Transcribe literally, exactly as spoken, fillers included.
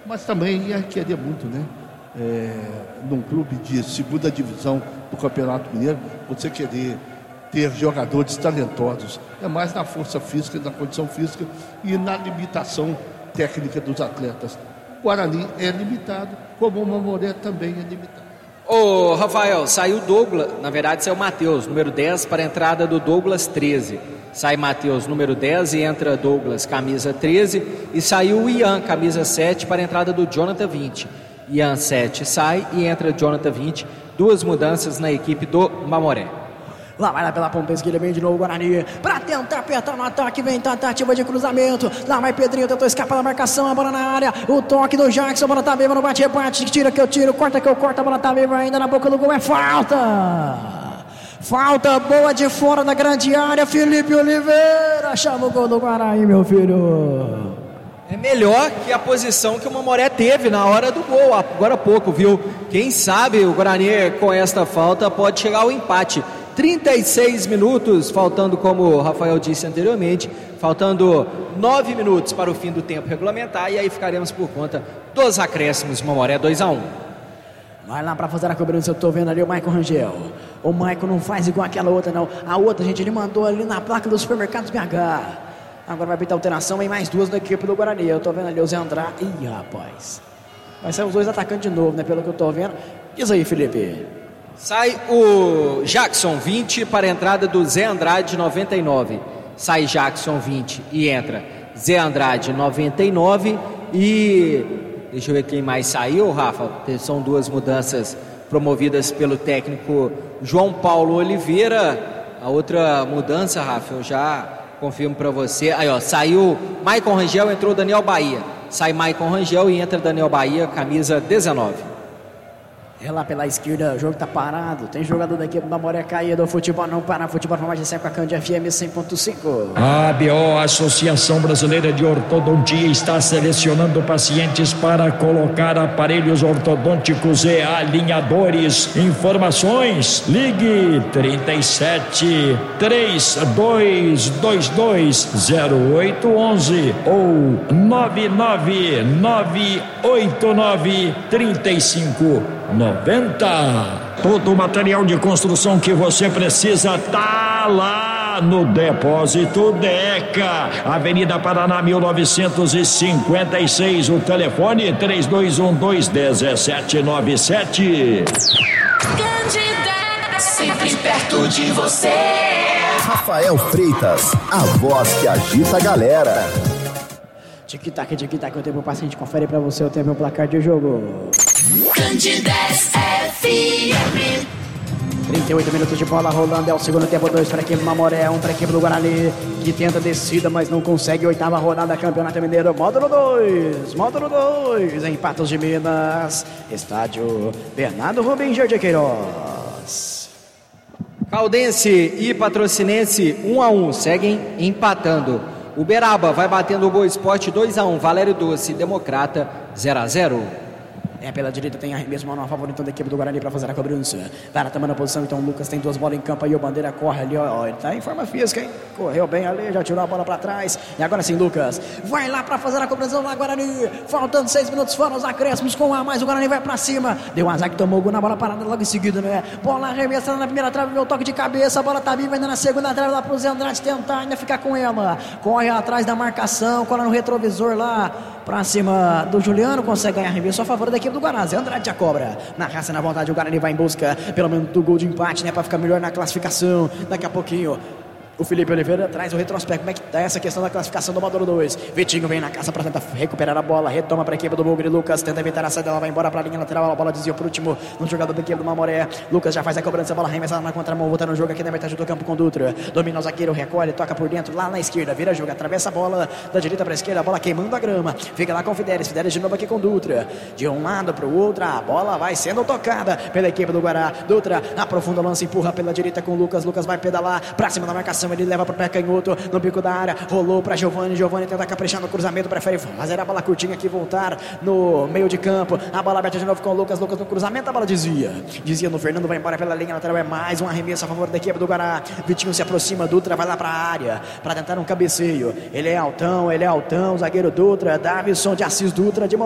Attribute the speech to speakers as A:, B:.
A: Mas também ia querer muito, né? É, num clube de segunda divisão do Campeonato Mineiro, você querer ter jogadores talentosos. É mais na força física, na condição física e na limitação técnica dos atletas. O Guarani é limitado, como o Mamoré também é limitado.
B: Ô, Rafael, saiu Douglas, na verdade saiu Matheus, número dez, para a entrada do Douglas, treze. Sai Matheus, número dez, e entra Douglas, camisa treze. E saiu o Ian, camisa sete, para a entrada do Jonathan, vinte. Ian, sete, sai e entra Jonathan, vinte. Duas mudanças na equipe do Mamoré.
C: Lá vai lá pela ponta esquerda, vem de novo o Guarani pra tentar apertar no ataque, vem tentativa de cruzamento. Lá vai Pedrinho, tentou escapar da marcação, a bola na área, o toque do Jackson, a bola tá viva no bate-rebate, tira que eu tiro, corta que eu corto, a bola tá viva ainda na boca do gol, é falta! Falta boa de fora da grande área, Felipe Oliveira chama o gol do Guarani, meu filho.
B: É melhor que a posição que o Mamoré teve na hora do gol, agora há pouco, viu? Quem sabe o Guarani com esta falta pode chegar ao empate. trinta e seis minutos, faltando, como o Rafael disse anteriormente, faltando nove minutos para o fim do tempo regulamentar, e aí ficaremos por conta dos acréscimos. Mamoré dois a um.
C: Vai lá para fazer a cobrança, eu tô vendo ali o Maicon Rangel. O Maicon não faz igual aquela outra não, a outra, gente, ele mandou ali na placa dos supermercados B H. Agora vai ter alteração em mais duas da equipe do Guarani. Eu tô vendo ali o Zé Andrade. Ih, rapaz, vai sair os dois atacantes de novo, né, pelo que eu tô vendo. Diz aí, Felipe.
B: Sai o Jackson, vinte, para a entrada do Zé Andrade, noventa e nove. Sai Jackson, vinte, e entra Zé Andrade, noventa e nove. E deixa eu ver quem mais saiu, Rafa. São duas mudanças promovidas pelo técnico João Paulo Oliveira. A outra mudança, Rafa, eu já confirmo para você. Aí, ó, saiu Maicon Rangel, entrou Daniel Bahia. Sai Maicon Rangel e entra Daniel Bahia, camisa dezenove.
C: É lá pela esquerda, o jogo tá parado. Tem jogador da equipe do Mamoré caído. O futebol não para. Futebol para mais de sempre com a Cândia F M cem ponto cinco.
D: A B O, Associação Brasileira de Ortodontia, está selecionando pacientes para colocar aparelhos ortodônticos e alinhadores. Informações: ligue trinta e sete, trinta e dois vinte e dois, zero oito onze ou nove nove nove oito nove, três cinco noventa. Todo o material de construção que você precisa tá lá no Depósito Deca, Avenida Paraná mil novecentos e cinquenta e seis. O telefone três dois um dois, um sete nove sete.
E: Candidez, sempre perto de você.
F: Rafael Freitas, a voz que agita a galera.
C: Tic-tac, tic-tac, o tempo passa, a gente confere pra você o tempo e o placar de jogo.
E: Candidez F M.
C: trinta e oito minutos de bola rolando, é o segundo tempo, dois para a equipe do Mamoré, um para a equipe do Guarani, que tenta descida, mas não consegue. Oitava rodada, Campeonato Mineiro, módulo dois, módulo dois, em Patos de Minas, estádio Bernardo Rubens Jardim Queiroz.
B: Caldense e Patrocinense um a um, seguem empatando. Uberaba vai batendo o Boa Esporte dois a um, Valério Doce, Democrata zero a zero.
C: É, pela direita tem arremesso manual favorito da equipe do Guarani para fazer a cobrança. Para tomando a posição, então o Lucas tem duas bolas em campo aí, o Bandeira corre ali, ó, ó, ele tá em forma física, hein? Correu bem ali, já tirou a bola para trás. E agora sim, Lucas vai lá para fazer a cobrança lá, Guarani. Faltando seis minutos fora os acréscimos, com um a mais, o Guarani vai para cima. Deu um azar que tomou o gol na bola parada logo em seguida, né? Bola arremessando na primeira trave, meu toque de cabeça, a bola tá viva ainda na segunda trave lá pro Zé Andrade tentar ainda ficar com ela. Corre atrás da marcação, cola no retrovisor lá pra cima do Juliano, consegue ganhar arremesso a favor da equipe do Guarani. Zé Andrade já cobra, na raça, na vontade, o Guarani vai em busca pelo menos do gol de empate, né, pra ficar melhor na classificação. Daqui a pouquinho o Felipe Oliveira traz o retrospecto, como é que tá essa questão da classificação do módulo dois. Vitinho vem na casa para tentar recuperar a bola, retoma para a equipe do Bugre. Lucas tenta evitar a saída, ela vai embora para a linha lateral, a bola desviou por último no jogador da equipe do Mamoré. Lucas já faz a cobrança, a bola arremessada na contramão, volta no jogo aqui na metade do campo com Dutra. Domina o zagueiro, recolhe, toca por dentro, lá na esquerda, vira jogo, atravessa a bola da direita para a esquerda, a bola queimando a grama, fica lá com o Fidelis, Fidelis de novo aqui com Dutra. De um lado para o outro, a bola vai sendo tocada pela equipe do Guará. Dutra aprofunda o lance, empurra pela direita com o Lucas. Lucas vai pedalar para cima da marcação, ele leva para o pé canhoto no bico da área, rolou para Giovani. Giovani tenta caprichar no cruzamento, prefere fazer a bola curtinha aqui, voltar no meio de campo. A bola aberta de novo com o Lucas. Lucas no cruzamento, a bola desvia. Desvia no Fernando, vai embora pela linha lateral. É mais um arremesso a favor da equipe do Guará. Vitinho se aproxima, Dutra vai lá para a área para tentar um cabeceio. Ele é altão, ele é altão, zagueiro Dutra, Davison de Assis Dutra de